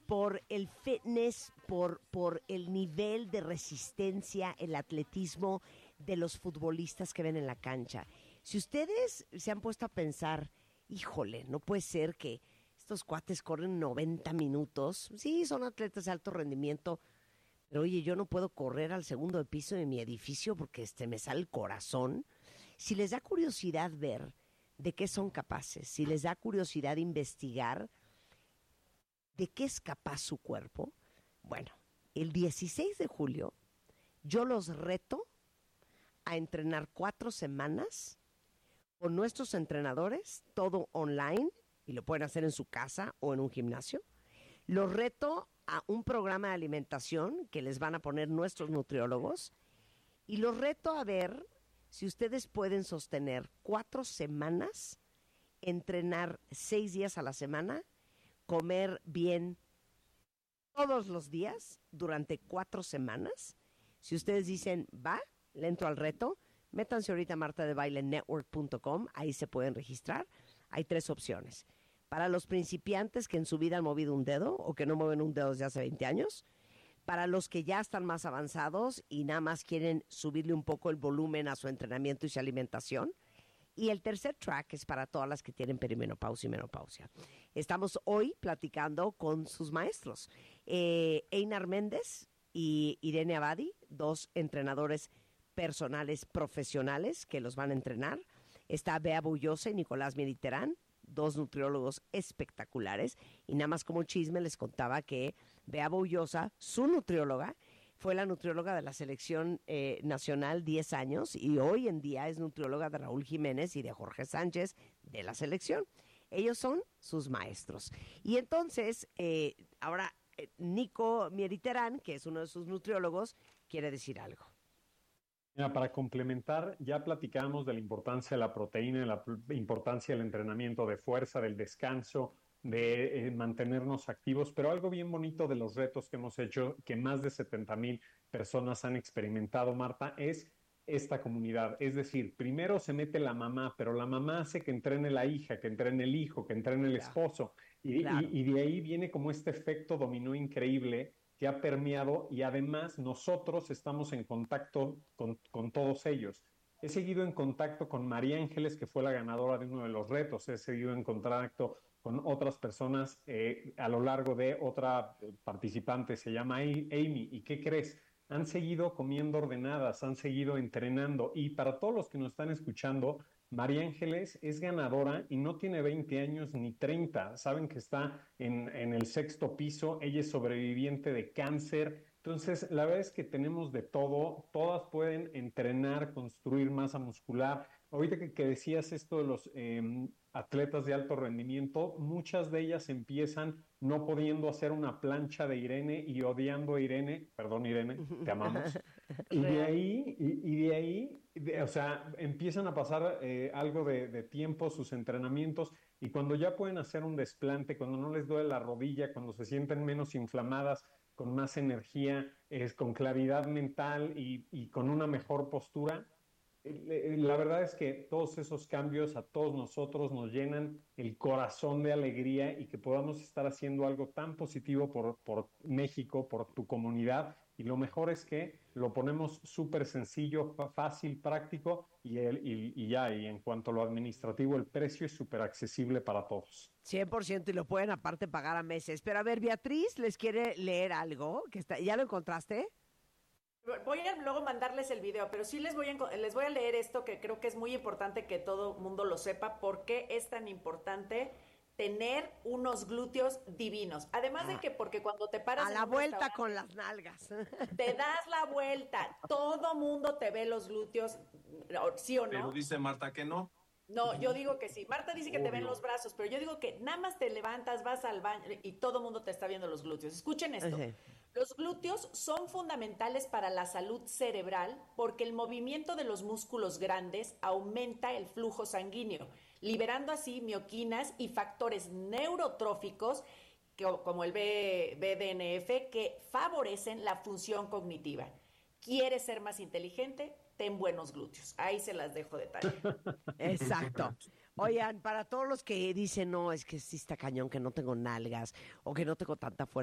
por el fitness, por el nivel de resistencia, el atletismo de los futbolistas que ven en la cancha. Si ustedes se han puesto a pensar, híjole, no puede ser que estos cuates corren 90 minutos. Sí, son atletas de alto rendimiento, pero oye, yo no puedo correr al segundo piso de mi edificio porque me sale el corazón. Si les da curiosidad ver de qué son capaces, si les da curiosidad investigar de qué es capaz su cuerpo, bueno, el 16 de julio yo los reto a entrenar 4 semanas con nuestros entrenadores, todo online, y lo pueden hacer en su casa o en un gimnasio. Los reto a un programa de alimentación que les van a poner nuestros nutriólogos, y los reto a ver si ustedes pueden sostener 4 semanas, entrenar 6 días a la semana, comer bien todos los días durante 4 semanas. Si ustedes dicen, va, le entro al reto, métanse ahorita a martadebailenetwork.com, ahí se pueden registrar. Hay 3 opciones. Para los principiantes que en su vida han movido un dedo o que no mueven un dedo desde hace 20 años. Para los que ya están más avanzados y nada más quieren subirle un poco el volumen a su entrenamiento y su alimentación. Y el tercer track es para todas las que tienen perimenopausia y menopausia. Estamos hoy platicando con sus maestros, Einar Méndez y Irene Abadi, 2 entrenadores personales profesionales que los van a entrenar. Está Bea Bullosa y Nicolás Mediterán, 2 nutriólogos espectaculares. Y nada más como chisme les contaba que Bea Bullosa, su nutrióloga, fue la nutrióloga de la selección nacional 10 años y hoy en día es nutrióloga de Raúl Jiménez y de Jorge Sánchez de la selección. Ellos son sus maestros. Y entonces, ahora Nico Mediterán, que es uno de sus nutriólogos, quiere decir algo. Mira, para complementar, ya platicamos de la importancia de la proteína, de la importancia del entrenamiento de fuerza, del descanso, de mantenernos activos, pero algo bien bonito de los retos que hemos hecho, que más de 70,000 personas han experimentado, Marta, es esta comunidad. Es decir, primero se mete la mamá, pero la mamá hace que entrene la hija, que entrene el hijo, que entrene el esposo, y de ahí viene como este efecto dominó increíble que ha permeado, y además nosotros estamos en contacto con todos ellos. He seguido en contacto con María Ángeles, que fue la ganadora de uno de los retos. He seguido en contacto con otras personas a lo largo de otra participante, se llama Amy. ¿Y qué crees? Han seguido comiendo ordenadas, han seguido entrenando. Y para todos los que nos están escuchando, María Ángeles es ganadora y no tiene 20 años ni 30. Saben que está en el 6º piso. Ella es sobreviviente de cáncer. Entonces, la verdad es que tenemos de todo. Todas pueden entrenar, construir masa muscular. Ahorita que decías esto de los atletas de alto rendimiento, muchas de ellas empiezan no pudiendo hacer una plancha de Irene y odiando a Irene. Perdón, Irene, te amamos. Y de ahí, o sea, empiezan a pasar algo de tiempo, sus entrenamientos, y cuando ya pueden hacer un desplante, cuando no les duele la rodilla, cuando se sienten menos inflamadas, con más energía, con claridad mental y con una mejor postura. La verdad es que todos esos cambios a todos nosotros nos llenan el corazón de alegría, y que podamos estar haciendo algo tan positivo por México, por tu comunidad. Y lo mejor es que lo ponemos súper sencillo, fácil, práctico, y en cuanto a lo administrativo, el precio es súper accesible para todos. 100%, y lo pueden aparte pagar a meses. Pero a ver, Beatriz les quiere leer algo. ¿Ya lo encontraste? Voy a luego mandarles el video, pero sí les voy a leer esto, que creo que es muy importante que todo mundo lo sepa. ¿Por qué es tan importante tener unos glúteos divinos? Además de que porque cuando te paras a la vuelta con las nalgas, te das la vuelta, todo mundo te ve los glúteos, ¿sí o no? Pero dice Marta que no. No, yo digo que sí. Marta dice que te ven los brazos, pero yo digo que nada más te levantas, vas al baño y todo el mundo te está viendo los glúteos. Escuchen esto. Los glúteos son fundamentales para la salud cerebral porque el movimiento de los músculos grandes aumenta el flujo sanguíneo, liberando así mioquinas y factores neurotróficos como el BDNF que favorecen la función cognitiva. ¿Quieres ser más inteligente? Ten buenos glúteos. Ahí se las dejo de tarea. Exacto. Oigan, para todos los que dicen, no, es que sí está cañón, que no tengo nalgas o que no tengo tanta fuerza.